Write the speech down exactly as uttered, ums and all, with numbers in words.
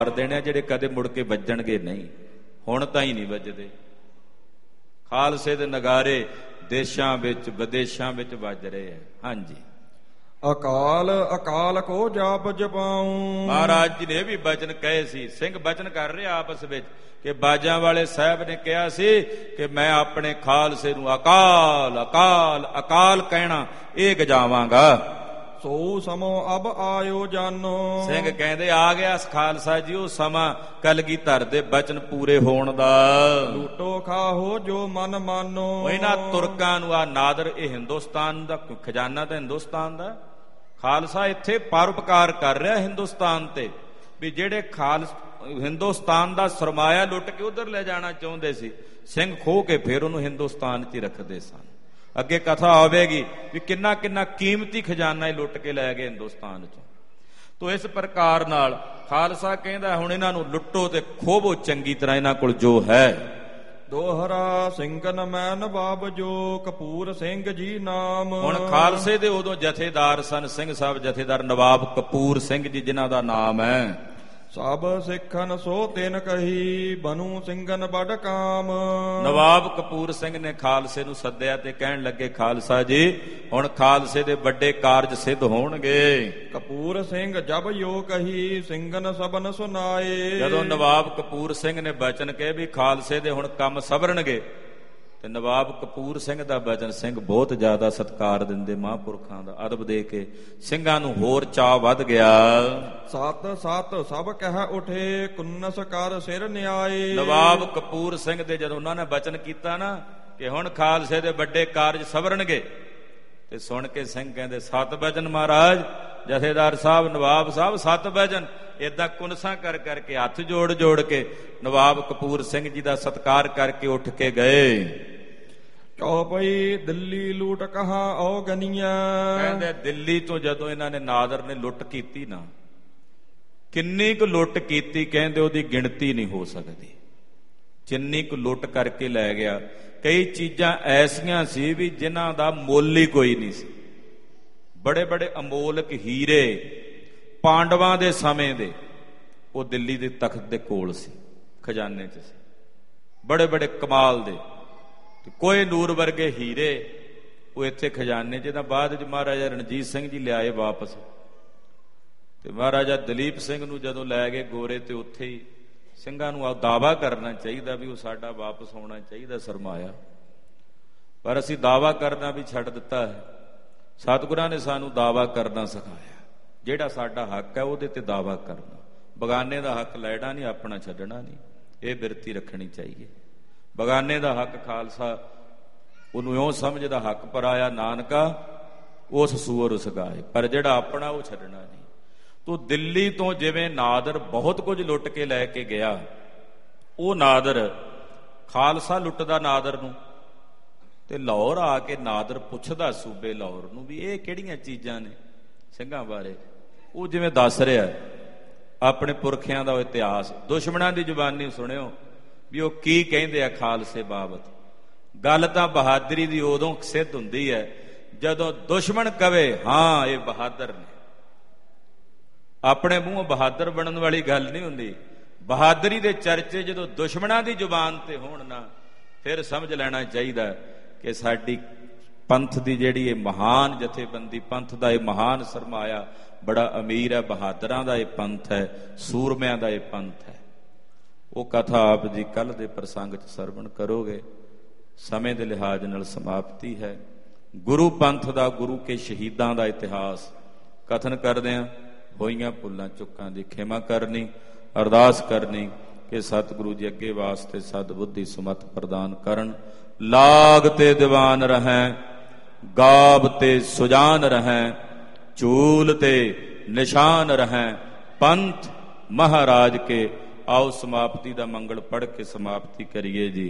ਕਰ ਦੇਣੇ ਜਿਹੜੇ ਕਦੇ ਮੁੜ ਕੇ ਵੱਜਣਗੇ ਨਹੀਂ। ਹੁਣ ਤਾਂ ਹੀ ਨਹੀਂ ਵੱਜਦੇ। ਖਾਲਸੇ ਦੇ ਨਗਾਰੇ ਦੇਸ਼ਾਂ ਵਿੱਚ ਵਿਦੇਸ਼ਾਂ ਵਿੱਚ ਵੱਜ ਰਹੇ ਹੈ। ਹਾਂਜੀ, ਅਕਾਲ ਅਕਾਲ ਕੋ ਜਾਪ ਜਪਾਉ। ਮਹਾਰਾਜ ਜੀ ਨੇ ਵੀ ਬਚਨ ਕਹੇ ਸੀ। ਸਿੰਘ ਬਚਨ ਕਰ ਰਹੇ ਆਪਸ ਵਿੱਚ ਕਿ ਬਾਜਾਂ ਵਾਲੇ ਸਾਹਿਬ ਨੇ ਕਿਹਾ ਸੀ ਕਿ ਮੈਂ ਆਪਣੇ ਖਾਲਸੇ ਨੂੰ ਅਕਾਲ ਅਕਾਲ ਅਕਾਲ ਕਹਿਣਾ ਇਹ ਗਜਾਵਾਂਗਾ। ਸੋ ਸਮੋ ਅਬ ਆਇਓ ਜਾਨੋ। ਸਿੰਘ ਕਹਿੰਦੇ ਆ ਗਿਆ ਖਾਲਸਾ ਜੀ ਉਹ ਸਮਾਂ ਕਲਗੀਧਰ ਦੇ ਬਚਨ ਪੂਰੇ ਹੋਣ ਦਾ। ਲੂਟੋ ਖਾਹੋ ਜੋ ਮਨ ਮਾਨੋ। ਇਹਨਾਂ ਤੁਰਕਾਂ ਨੂੰ ਆ ਨਾਦਰ ਇਹ ਹਿੰਦੁਸਤਾਨ ਦਾ ਖਜ਼ਾਨਾ ਤਾਂ ਹਿੰਦੁਸਤਾਨ ਦਾ। ਖਾਲਸਾ ਇੱਥੇ ਪਰਉਪਕਾਰ ਕਰ ਰਿਹਾ ਹਿੰਦੁਸਤਾਨ ਤੇ ਵੀ ਜਿਹੜੇ ਖਾਲਸ ਹਿੰਦੁਸਤਾਨ ਦਾ ਸਰਮਾਇਆ ਲੁੱਟ ਕੇ ਉਧਰ ਲੈ ਜਾਣਾ ਚਾਹੁੰਦੇ ਸੀ, ਸਿੰਘ ਖੋਹ ਕੇ ਫਿਰ ਉਹਨੂੰ ਹਿੰਦੁਸਤਾਨ 'ਚ ਹੀ ਰੱਖਦੇ ਸਨ। ਅੱਗੇ ਕਥਾ ਆਵੇਗੀ ਵੀ ਕਿੰਨਾ ਕਿੰਨਾ ਕੀਮਤੀ ਖਜ਼ਾਨਾ ਹੀ ਲੁੱਟ ਕੇ ਲੈ ਗਏ ਹਿੰਦੁਸਤਾਨ 'ਚੋਂ। ਤੋ ਇਸ ਪ੍ਰਕਾਰ ਨਾਲ ਖਾਲਸਾ ਕਹਿੰਦਾ ਹੁਣ ਇਹਨਾਂ ਨੂੰ ਲੁੱਟੋ ਤੇ ਖੋਵੋ ਚੰਗੀ ਤਰ੍ਹਾਂ ਇਹਨਾਂ ਕੋਲ ਜੋ ਹੈ। ਦੋਹਰਾ ਸਿੰਘਨ ਮੈਂ ਨਵਾਬ ਜੋ ਕਪੂਰ ਸਿੰਘ ਜੀ ਨਾਮ। ਹੁਣ ਖਾਲਸੇ ਦੇ ਉਦੋਂ ਜਥੇਦਾਰ ਸਨ ਸਿੰਘ ਸਾਹਿਬ ਜਥੇਦਾਰ ਨਵਾਬ ਕਪੂਰ ਸਿੰਘ ਜੀ ਜਿਨ੍ਹਾਂ ਦਾ ਨਾਮ ਹੈ। ਸਭ ਸਿੱਖਨ ਸੋ ਤਿਨ ਕਹੀ ਬਨੂ ਸਿੰਘਨ ਬੜ ਕਾਮ। ਨਵਾਬ ਕਪੂਰ ਸਿੰਘ ਨੇ ਖਾਲਸੇ ਨੂੰ ਸੱਦਿਆ ਤੇ ਕਹਿਣ ਲੱਗੇ ਖਾਲਸਾ ਜੀ ਹੁਣ ਖਾਲਸੇ ਦੇ ਵੱਡੇ ਕਾਰਜ ਸਿੱਧ ਹੋਣਗੇ। ਕਪੂਰ ਸਿੰਘ ਜਬ ਯੋ ਕਹੀ ਸਿੰਘਨ ਸਬਨ ਸੁਨਾਏ। ਜਦੋਂ ਨਵਾਬ ਕਪੂਰ ਸਿੰਘ ਨੇ ਬਚਨ ਕਹੇ ਵੀ ਖਾਲਸੇ ਦੇ ਹੁਣ ਕੰਮ ਸਵਰਨਗੇ ਤੇ ਨਵਾਬ ਕਪੂਰ ਸਿੰਘ ਦਾ ਬਚਨ ਸਿੰਘ ਬਹੁਤ ਜ਼ਿਆਦਾ ਸਤਿਕਾਰ ਦਿੰਦੇ ਮਹਾਂਪੁਰਖਾਂ ਦਾ ਅਦਬ ਦੇ ਕੇ ਸਿੰਘਾਂ ਨੂੰ ਹੋਰ ਚਾਅ ਵੱਧ ਗਿਆ। ਸਤ ਸਤ ਸਭ ਕਹਿ ਉਠੇ ਕੁੰਨਸ ਕਰ ਸਿਰ ਨਿਆਏ। ਨਵਾਬ ਕਪੂਰ ਸਿੰਘ ਦੇ ਜਦੋਂ ਉਹਨਾਂ ਨੇ ਬਚਨ ਕੀਤਾ ਨਾ ਕਿ ਹੁਣ ਖਾਲਸੇ ਦੇ ਵੱਡੇ ਕਾਰਜ ਸਵਰਨਗੇ ਤੇ ਸੁਣ ਕੇ ਸਿੰਘ ਕਹਿੰਦੇ ਸਤ ਬਚਨ ਮਹਾਰਾਜ ਜਥੇਦਾਰ ਸਾਹਿਬ ਨਵਾਬ ਸਾਹਿਬ ਸਤ ਬਚਨ। ਏਦਾਂ ਕੁਨਸਾਂ ਕਰ ਕਰਕੇ ਹੱਥ ਜੋੜ ਜੋੜ ਕੇ ਨਵਾਬ ਕਪੂਰ ਸਿੰਘ ਜੀ ਦਾ ਸਤਿਕਾਰ ਕਰਕੇ ਉੱਠ ਕੇ ਗਏ। ਚੌਪਈ ਦਿੱਲੀ ਲੂਟ ਕਹਾਂ ਔ ਗਨੀਆਂ। ਕਹਿੰਦੇ ਦਿੱਲੀ ਤੋਂ ਜਦੋਂ ਇਹਨਾਂ ਨੇ ਨਾਦਰ ਨੇ ਲੁੱਟ ਕੀਤੀ ਨਾ ਕਿੰਨੀ ਕੁ ਲੁੱਟ ਕੀਤੀ ਕਹਿੰਦੇ ਉਹਦੀ ਗਿਣਤੀ ਨਹੀਂ ਹੋ ਸਕਦੀ। ਜਿੰਨੀ ਕੁ ਲੁੱਟ ਕਰਕੇ ਲੈ ਗਿਆ। ਕਈ ਚੀਜ਼ਾਂ ਐਸੀਆਂ ਸੀ ਵੀ ਜਿਨ੍ਹਾਂ ਦਾ ਮੁੱਲ ਹੀ ਕੋਈ ਨਹੀਂ ਸੀ। ਬੜੇ ਬੜੇ ਅਮੋਲਕ ਹੀਰੇ ਪਾਂਡਵਾਂ ਦੇ ਸਮੇਂ ਦੇ ਉਹ ਦਿੱਲੀ ਦੇ ਤਖਤ ਦੇ ਕੋਲ ਸੀ, ਖਜ਼ਾਨੇ 'ਚ ਸੀ। ਬੜੇ ਬੜੇ ਕਮਾਲ ਦੇ ਕੋਏ ਨੂਰ ਵਰਗੇ ਹੀਰੇ ਉਹ ਇੱਥੇ ਖਜ਼ਾਨੇ 'ਚ। ਤਾਂ ਬਾਅਦ 'ਚ ਮਹਾਰਾਜਾ ਰਣਜੀਤ ਸਿੰਘ ਜੀ ਲਿਆਏ ਵਾਪਸ ਤੇ ਮਹਾਰਾਜਾ ਦਲੀਪ ਸਿੰਘ ਨੂੰ ਜਦੋਂ ਲੈ ਗਏ ਗੋਰੇ ਤੇ ਉੱਥੇ ਹੀ ਸਿੰਘਾਂ ਨੂੰ ਆ ਦਾਅਵਾ ਕਰਨਾ ਚਾਹੀਦਾ ਵੀ ਉਹ ਸਾਡਾ ਵਾਪਸ ਹੋਣਾ ਚਾਹੀਦਾ ਸਰਮਾਇਆ, ਪਰ ਅਸੀਂ ਦਾਅਵਾ ਕਰਨਾ ਵੀ ਛੱਡ ਦਿੱਤਾ ਹੈ। ਸਤਿਗੁਰਾਂ ਨੇ ਸਾਨੂੰ ਦਾਅਵਾ ਕਰਨਾ ਸਿਖਾਇਆ। ਜਿਹੜਾ ਸਾਡਾ ਹੱਕ ਹੈ ਉਹਦੇ ਤੇ ਦਾਅਵਾ ਕਰਨਾ, ਬਗਾਨੇ ਦਾ ਹੱਕ ਲੈਣਾ ਨਹੀਂ, ਆਪਣਾ ਛੱਡਣਾ ਨਹੀਂ। ਇਹ ਬਿਰਤੀ ਰੱਖਣੀ ਚਾਹੀਏ। ਬਗਾਨੇ ਦਾ ਹੱਕ ਖਾਲਸਾ ਉਹਨੂੰ ਇਉਂ ਸਮਝਦਾ ਹੱਕ ਪਰਾਇਆ ਨਾਨਕਾ ਉਸ ਸੂਰ ਉਸ ਗਾਏ, ਪਰ ਜਿਹੜਾ ਆਪਣਾ ਉਹ ਛੱਡਣਾ ਨਹੀਂ। ਤੋ ਦਿੱਲੀ ਤੋਂ ਜਿਵੇਂ ਨਾਦਰ ਬਹੁਤ ਕੁਝ ਲੁੱਟ ਕੇ ਲੈ ਕੇ ਗਿਆ, ਉਹ ਨਾਦਰ ਖਾਲਸਾ ਲੁੱਟਦਾ ਨਾਦਰ ਨੂੰ ਤੇ ਲਾਹੌਰ ਆ ਕੇ ਨਾਦਰ ਪੁੱਛਦਾ ਸੂਬੇ ਲਾਹੌਰ ਨੂੰ ਵੀ ਇਹ ਕਿਹੜੀਆਂ ਚੀਜ਼ਾਂ ਨੇ ਸਿੰਘਾਂ ਬਾਰੇ। ਉਹ ਜਿਵੇਂ ਦੱਸ ਰਿਹਾ ਆਪਣੇ ਪੁਰਖਿਆਂ ਦਾ ਉਹ ਇਤਿਹਾਸ। ਦੁਸ਼ਮਣਾਂ ਦੀ ਜ਼ੁਬਾਨੀ ਸੁਣਿਓ ਵੀ ਉਹ ਕੀ ਕਹਿੰਦੇ ਆ ਖਾਲਸੇ ਬਾਬਤ। ਗੱਲ ਤਾਂ ਬਹਾਦਰੀ ਦੀ ਉਦੋਂ ਸਿੱਧ ਹੁੰਦੀ ਹੈ ਜਦੋਂ ਦੁਸ਼ਮਣ ਕਵੇ ਹਾਂ ਇਹ ਬਹਾਦਰ ਨੇ। ਆਪਣੇ ਮੂੰਹੋਂ ਬਹਾਦਰ ਬਣਨ ਵਾਲੀ ਗੱਲ ਨਹੀਂ ਹੁੰਦੀ। ਬਹਾਦਰੀ ਦੇ ਚਰਚੇ ਜਦੋਂ ਦੁਸ਼ਮਣਾਂ ਦੀ ਜ਼ੁਬਾਨ ਤੇ ਹੋਣ ਨਾ ਫਿਰ ਸਮਝ ਲੈਣਾ ਚਾਹੀਦਾ ਕਿ ਸਾਡੀ ਪੰਥ ਦੀ ਜਿਹੜੀ ਇਹ ਮਹਾਨ ਜਥੇਬੰਦੀ, ਪੰਥ ਦਾ ਇਹ ਮਹਾਨ ਸਰਮਾਇਆ ਬੜਾ ਅਮੀਰ ਹੈ। ਬਹਾਦਰਾਂ ਦਾ ਇਹ ਪੰਥ ਹੈ, ਸੂਰਮਿਆਂ ਦਾ ਇਹ ਪੰਥ ਹੈ। ਉਹ ਕਥਾ ਆਪ ਜੀ ਕੱਲ ਦੇ ਪ੍ਰਸੰਗ 'ਚ ਸਰਵਣ ਕਰੋਗੇ। ਸਮੇਂ ਦੇ ਲਿਹਾਜ਼ ਨਾਲ ਸਮਾਪਤੀ ਹੈ। ਗੁਰੂ ਪੰਥ ਦਾ, ਗੁਰੂ ਕੇ ਸ਼ਹੀਦਾਂ ਦਾ ਇਤਿਹਾਸ ਕਥਨ ਕਰਦਿਆਂ ਹੋਈਆਂ ਭੁੱਲਾਂ ਚੁੱਕਾਂ ਦੀ ਖਿਮਾ ਕਰਨੀ, ਅਰਦਾਸ ਕਰਨੀ ਕਿ ਸਤਿਗੁਰੂ ਜੀ ਅੱਗੇ ਵਾਸਤੇ ਸਦ ਬੁੱਧੀ ਸੁਮਤ ਪ੍ਰਦਾਨ ਕਰਨ। ਲਾਗ ਤੇ ਦੀਵਾਨ ਰਹੈ, ਗਾਬ ਤੇ ਸੁਜਾਨ ਰਹੈ, ਚੂਲ ਤੇ ਨਿਸ਼ਾਨ ਰਹੈ, ਪੰਥ ਮਹਾਰਾਜ ਕੇ। ਆਓ ਸਮਾਪਤੀ ਦਾ ਮੰਗਲ ਪੜ੍ਹ ਕੇ ਸਮਾਪਤੀ ਕਰੀਏ ਜੀ।